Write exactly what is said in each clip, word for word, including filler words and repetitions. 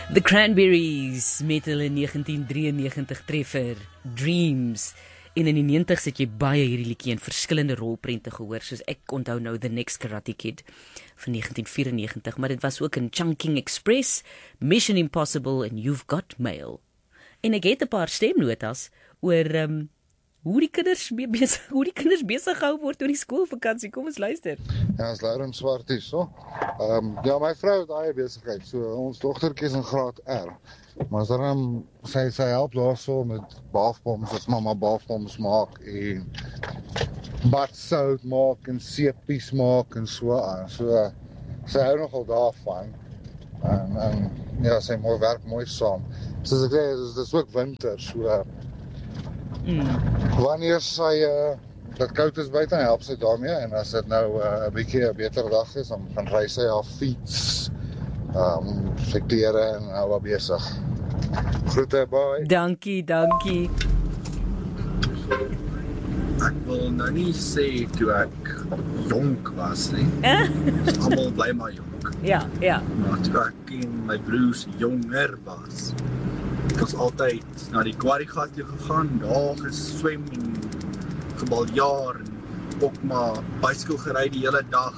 The Cranberries met hulle negentien drieënnegentig treffer Dreams. En in die negentigs het jy baie hierdie liedjie in verskillende rolprente gehoor, soos ek onthou nou The Next Karate Kid van negentien vyfennegentig, maar dit was ook in Chungking Express, Mission Impossible en You've Got Mail. En ek het 'n paar stemnotas oor um, hoe die kinders besig, hoe die kinders besig gehou word oor die skoolvakansie. Kom ons luister. Ja, is Lauren Swart hier, so. Um, ja, my vrou het daai besigheid, so ons dogtertjie is in graad R. Maar as dan sy sy help daarso met baafboms, as mamma baafboms maak en badsout maak en seepies maak en so aan. So sy hou nogal daarvan. En, en ja, sy mooi werk mooi saam. Soos ek sê, dit is ook winter, so mm. wanneer sy uh, dat koud is buite, help sy daarmee, en as dit nou 'n uh, bietjie 'n beter dag is, dan gaan ry sy haar fiets, um, sy klere en hou haar besig. Groete, bye. Dankie, dankie. Ek wil nou nie sê toe ek jonk was nie. Almal bly maar jonk. Ja, ja. Maar toe ek en my broers jonger was, ek was altyd na die kwarriegat toe gegaan, daar geswem en gebaljaar en ook maar bicycle gery die hele dag.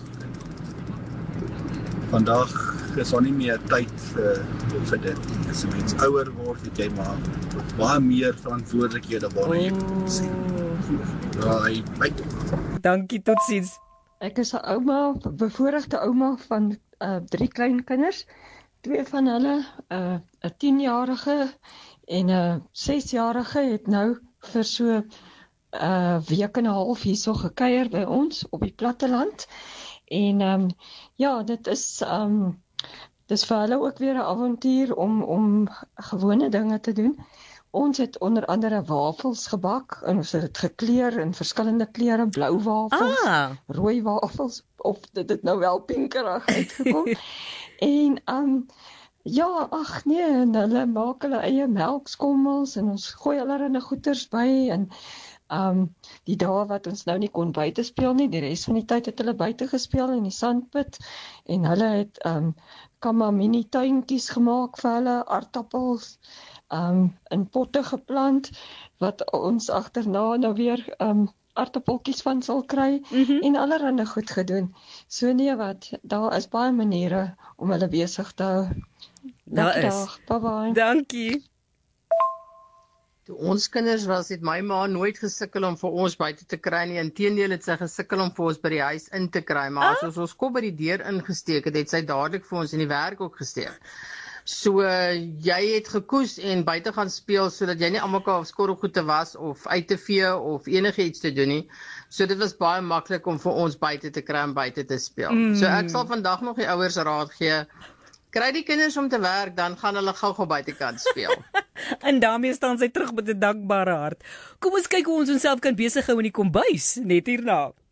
Vandag is daar nie meer tyd vir, vir dit. As 'n mens ouer word, het jy maar baie meer verantwoordelikhede waarna jy kan sien. Right, right. Dankie, totsiens. Ek is 'n ouma, bevoorregte ouma van uh, drie kleinkinders. Twee van hulle, 'n uh, 'n tienjarige en 'n sesjarige het nou vir so 'n uh, week en 'n half hierso gekuier by ons op die platteland. En um, ja, dit is um, dis vir hulle ook weer 'n avontuur om om gewone dinge te doen. Ons het onder andere wafels gebak en ons het dit gekleur in verskillende kleure, blou wafels, ah. rooi wafels, of dit het nou wel pinkerig uitgekom. en um, ja, ag nee, en hulle maak hulle eie melkskommels en ons gooi hulle in 'n goeters by en um, die dae wat ons nou nie kon buite speel nie, die res van die tyd het hulle buite gespeel in die sandpit en hulle het um, kamma mini tuintjies gemaak vir hulle, aardappels, Um, in potte geplant, wat ons agterna nou weer um, aardappeltjies van sal kry, mm-hmm. en allerhande goed gedoen. So nee wat, daar is baie maniere om hulle besig te hou. Daar is. Bye bye. Dankie. Toe ons kinders was, het my ma nooit gesukkel om vir ons buite te kry nie. Inteendeel het sy gesukkel om vir ons by die huis in te kry, maar ah? as ons kop by die deur ingesteek het, het sy dadelik vir ons in die werk ook gesteek. So, uh, jy het gekoes en buite gaan speel, sodat jy nie almekaar skorrelgoed te was, of uit te vee, of enige iets te doen nie. So, dit was baie maklik om vir ons buite te kry en buite te speel. Mm. So, ek sal vandag nog die ouers raad gee, kry die kinders om te werk, dan gaan hulle gou-gou buitekant speel. En daarmee staan sy terug met 'n dankbare hart. Kom ons kyk hoe ons onsself kan besig hou in die kombuis, net hierna.